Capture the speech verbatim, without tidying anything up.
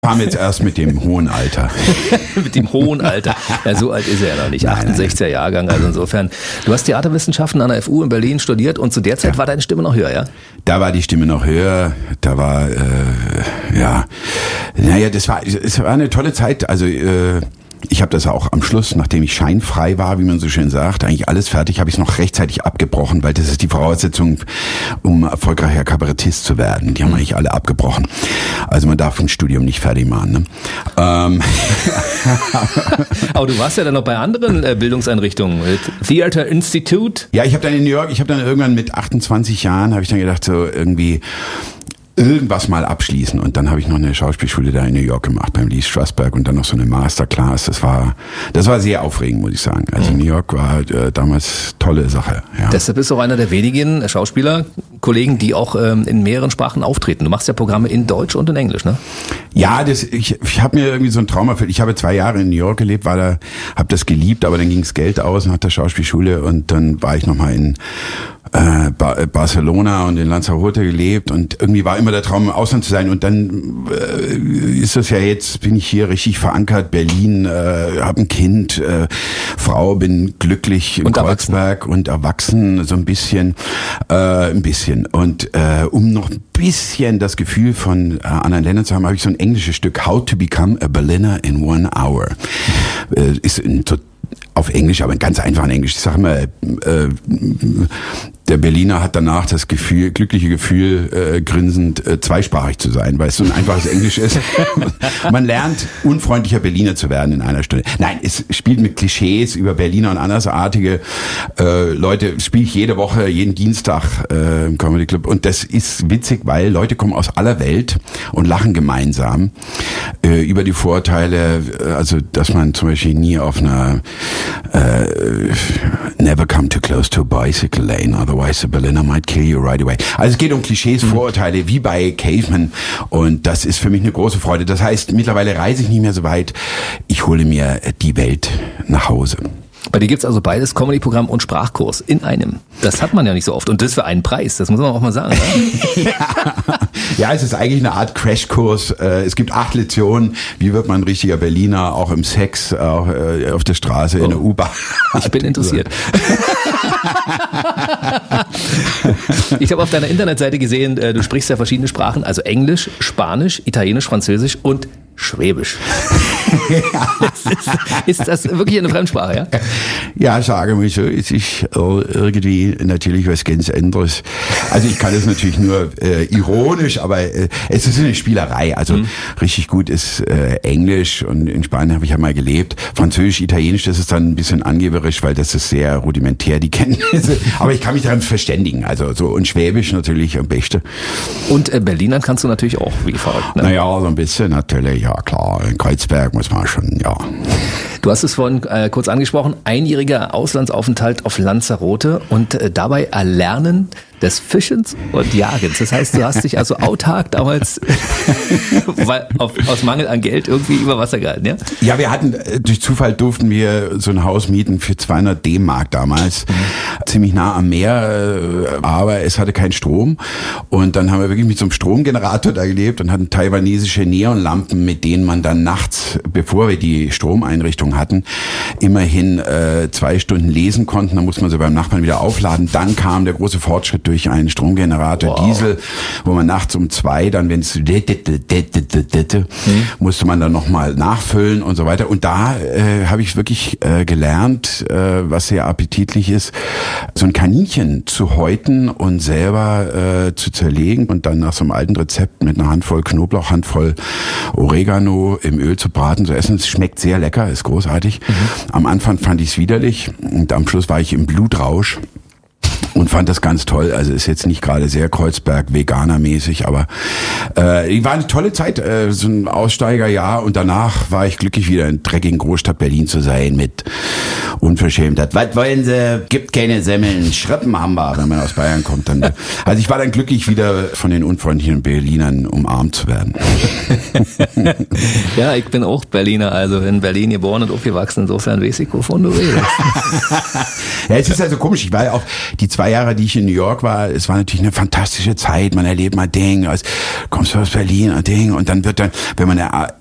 Kam jetzt erst mit dem hohen Alter. Mit dem hohen Alter. Ja, so alt ist er ja noch nicht. achtundsechziger Jahrgang, also insofern. Du hast Theaterwissenschaften an der F U in Berlin studiert und zu der Zeit ja. war deine Stimme noch höher, ja? Da war die Stimme noch höher. Da war, äh, ja, naja, das war, es war eine tolle Zeit. Also, äh, ich habe das auch am Schluss, nachdem ich scheinfrei war, wie man so schön sagt, eigentlich alles fertig, habe ich es noch rechtzeitig abgebrochen, weil das ist die Voraussetzung, um erfolgreicher Kabarettist zu werden. Die haben eigentlich alle abgebrochen. Also man darf ein Studium nicht fertig machen. Ne? Ähm. Aber du warst ja dann noch bei anderen äh, Bildungseinrichtungen, Theater Institute. Ja, ich habe dann in New York, ich habe dann irgendwann mit achtundzwanzig Jahren, habe ich dann gedacht, so irgendwie irgendwas mal abschließen. Und dann habe ich noch eine Schauspielschule da in New York gemacht, beim Lee Strasberg, und dann noch so eine Masterclass. Das war, das war sehr aufregend, muss ich sagen. Also mhm. New York war äh, damals tolle Sache. Ja. Deshalb bist du auch einer der wenigen Schauspielerkollegen, die auch ähm, in mehreren Sprachen auftreten. Du machst ja Programme in Deutsch und in Englisch, ne? Ja, das, ich, ich habe mir irgendwie so ein Traum erfüllt. Ich habe zwei Jahre in New York gelebt, war da, habe das geliebt, aber dann ging das Geld aus nach der Schauspielschule und dann war ich nochmal in äh, ba- Barcelona und in Lanzarote gelebt und irgendwie war immer der Traum, im Ausland zu sein. Und dann äh, ist das ja jetzt, bin ich hier richtig verankert, Berlin, äh, habe ein Kind, äh, Frau, bin glücklich in und Kreuzberg erwachsen. und erwachsen, so ein bisschen, äh, ein bisschen. Und äh, um noch ein bisschen das Gefühl von äh, anderen Ländern zu haben, habe ich so ein englisches Stück, How to Become a Berliner in One Hour. Äh, ist ein total auf Englisch, aber ganz einfach in Englisch. Ich sage mal, äh, der Berliner hat danach das Gefühl, glückliche Gefühl, äh, grinsend äh, zweisprachig zu sein, weil es so ein einfaches Englisch ist. Man lernt, unfreundlicher Berliner zu werden in einer Stunde. Nein, es spielt mit Klischees über Berliner und andersartige äh, Leute. Spiele ich jede Woche, jeden Dienstag äh, im Comedy Club. Und das ist witzig, weil Leute kommen aus aller Welt und lachen gemeinsam äh, über die Vorteile, also dass man zum Beispiel nie auf einer Uh, never come too close to a bicycle lane, otherwise the Berliner might kill you right away. Also es geht um Klischees, Vorurteile, wie bei Caveman, und das ist für mich eine große Freude. Das heißt, mittlerweile reise ich nicht mehr so weit, ich hole mir die Welt nach Hause. Bei dir gibt's also beides, Comedy-Programm und Sprachkurs in einem. Das hat man ja nicht so oft. Und das für einen Preis, das muss man auch mal sagen. Ja, ja, es ist eigentlich eine Art Crashkurs. Es gibt acht Lektionen. Wie wird man ein richtiger Berliner, auch im Sex, auch auf der Straße, in oh. der U-Bahn. Ich bin interessiert. Ich habe auf deiner Internetseite gesehen, du sprichst ja verschiedene Sprachen, also Englisch, Spanisch, Italienisch, Französisch und Schwäbisch. ist, ist das wirklich eine Fremdsprache, ja? Ja, sagen wir so, es ist irgendwie natürlich was ganz anderes. Also ich kann es natürlich nur äh, ironisch, aber äh, es ist eine Spielerei. Also mhm. richtig gut ist äh, Englisch, und in Spanien habe ich ja mal gelebt. Französisch, Italienisch, das ist dann ein bisschen angeberisch, weil das ist sehr rudimentär, die Kenntnisse. Aber ich kann mich daran verständigen. Also so, und Schwäbisch natürlich am besten. Und äh, Berlinern kannst du natürlich auch, wie verrückt, ne? Naja, so ein bisschen natürlich, ja klar. In Kreuzberg muss man schon, ja. Du hast es vorhin äh, kurz angesprochen, einjähriger Auslandsaufenthalt auf Lanzarote und äh, dabei Erlernen des Fischens und Jagens. Das heißt, du hast dich also autark damals weil, auf, aus Mangel an Geld irgendwie über Wasser gehalten, ja? Ja, wir hatten, durch Zufall durften wir so ein Haus mieten für zweihundert D-Mark damals, mhm. ziemlich nah am Meer, aber es hatte keinen Strom, und dann haben wir wirklich mit so einem Stromgenerator da gelebt und hatten taiwanesische Neonlampen, mit denen man dann nachts, bevor wir die Stromeinrichtung hatten, immerhin äh, zwei Stunden lesen konnten. Dann musste man sie beim Nachbarn wieder aufladen. Dann kam der große Fortschritt durch einen Stromgenerator, wow. Diesel, wo man nachts um zwei, dann wenn es musste man dann nochmal nachfüllen und so weiter. Und da äh, habe ich wirklich äh, gelernt, äh, was sehr appetitlich ist, so ein Kaninchen zu häuten und selber äh, zu zerlegen und dann nach so einem alten Rezept mit einer Handvoll Knoblauch, Handvoll Oregano im Öl zu braten, zu essen. Es schmeckt sehr lecker, ist großartig. Mhm. Am Anfang fand ich es widerlich und am Schluss war ich im Blutrausch und fand das ganz toll. Also ist jetzt nicht gerade sehr Kreuzberg-Veganer-mäßig, aber äh, war eine tolle Zeit, äh, so ein Aussteigerjahr, und danach war ich glücklich, wieder in dreckigen Großstadt Berlin zu sein mit Unverschämtheit. Was wollen sie? Gibt keine Semmeln, Schrippen haben wir, wenn man aus Bayern kommt. Dann. Also ich war dann glücklich, wieder von den unfreundlichen Berlinern umarmt zu werden. Ja, ich bin auch Berliner, also in Berlin geboren und aufgewachsen, insofern weiß ich, wovon du redest. Ja, es ist also komisch. Ich war ja auch die zwei Jahre, die ich in New York war, es war natürlich eine fantastische Zeit. Man erlebt mal Ding, als kommst du aus Berlin, ein Ding, und dann wird dann, wenn man